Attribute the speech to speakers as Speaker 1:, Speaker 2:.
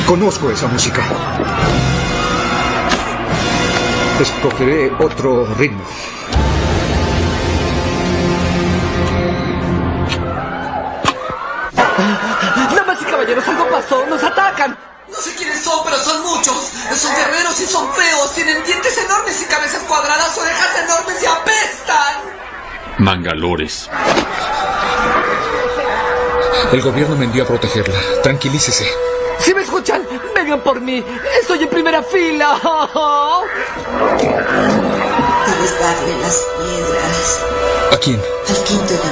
Speaker 1: Conozco esa música. Escogeré otro ritmo.
Speaker 2: Damas y caballeros, algo pasó. ¡Nos atacan!
Speaker 3: No sé quiénes son, pero son muchos. Son guerreros y son feos. Tienen dientes enormes y cabezas cuadradas, orejas enormes y apestan.
Speaker 4: Mangalores.
Speaker 1: El gobierno me envió a protegerla. Tranquilícese.
Speaker 2: Si me escuchan, vengan por mí. Estoy en primera fila.
Speaker 3: Debes darle las piedras
Speaker 1: ¿A quién?
Speaker 3: al quinto